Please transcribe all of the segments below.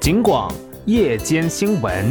警广夜间新闻。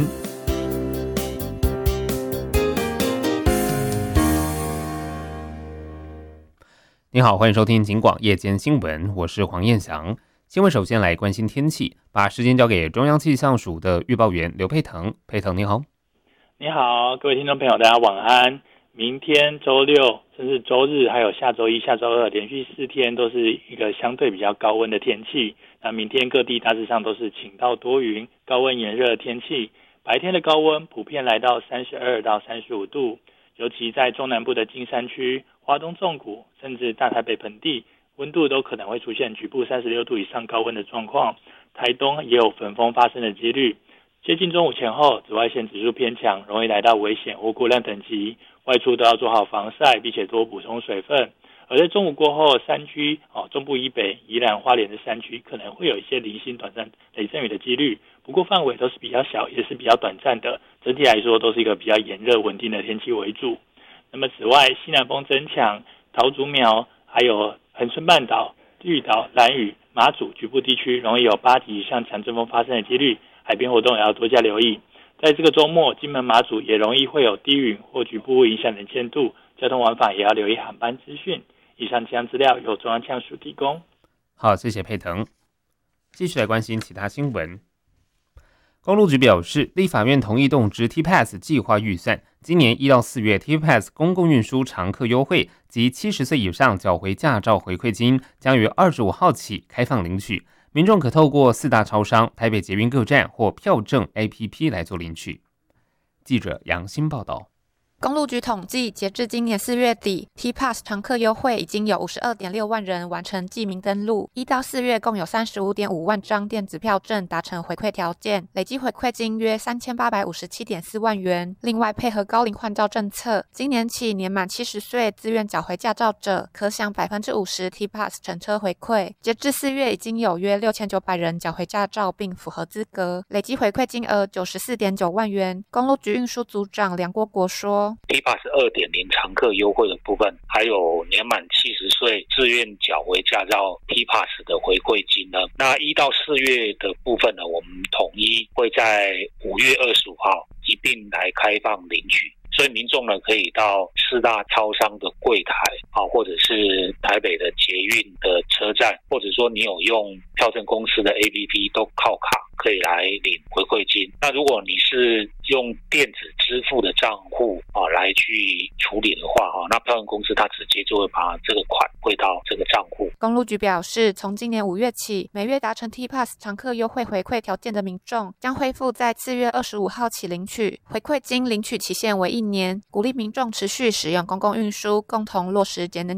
你好，欢迎收听警广夜间新闻，我是黄彦翔。新闻首先来关心天气，把时间交给中央气象署的预报员刘佩腾。佩腾你好。 你好，各位听众朋友，大家晚安。明天周六甚至周日还有下周一、下周二连续4天都是一个相对比较高温的天气。那明天各地大致上都是晴到多云，高温炎热的天气。白天的高温普遍来到32到35度，尤其在中南部的金山区、花东纵谷甚至大台北盆地，温度都可能会出现局部36度以上高温的状况。台东也有焚风发生的几率。接近中午前后，紫外线指数偏强，容易来到危险或过量等级，外出都要做好防晒，并且多补充水分。而在中午过后，山区中部以北、宜兰花莲的山区可能会有一些零星短暂雷阵雨的几率，不过范围都是比较小，也是比较短暂的，整体来说都是一个比较炎热稳定的天气为主。那么此外，西南风增强，桃竹苗还有恒春半岛、绿岛、兰屿、马祖局部地区容易有8级以上强阵风发生的几率，海边活动也要多加留意。在这个周末，金门马祖也容易会有低云或局部影响能见度，交通往返也要留意航班资讯。以上气象资料由中央气象署提供。 好，谢谢佩腾。继续来关心其他新闻。公路局表示，立法院同意动支 T-Pass 计划预算，今年1到4月 T-Pass 公共运输常客优惠及70岁以上缴回驾照回馈金将于25号起开放领取，民众可透过4大超商、台北捷运各站或票证 APP 来做领取。记者杨欣报道。 公路局统计，截至今年4月底 ，T-Pass 常客优惠已经有52.6万人完成记名登录，1到4月共有35.5万张电子票证达成回馈条件，累计回馈金约3857.4万元。另外，配合高龄换照政策，今年起年满70岁自愿缴回驾照者，可享50% T-Pass 乘车回馈。截至4月，已经有约6900人缴回驾照并符合资格，累计回馈金额94.9万元。公路局运输组长梁国国说。 T-Pass 2.0 常客优惠的部分，还有年满70岁自愿缴回驾照 T-Pass 的回馈金呢。那1到4月的部分呢，我们统一会在5月25号一并来开放领取。所以民众呢，可以到4大超商的柜台或者是台北的捷运的车站，或者说你有用票证公司的 APP 都靠卡可以来领回馈金。那如果你是用电子支付的账户来去处理的话，那票证公司它直接就会把这个款汇到这个账户。 公路局表示，从今年5月起，每月达成 T-Pass 常客优惠回馈条件的民众将恢复在4月25号起领取回馈金，领取期限为1年，鼓励民众持续使用公共运输，共同落实节能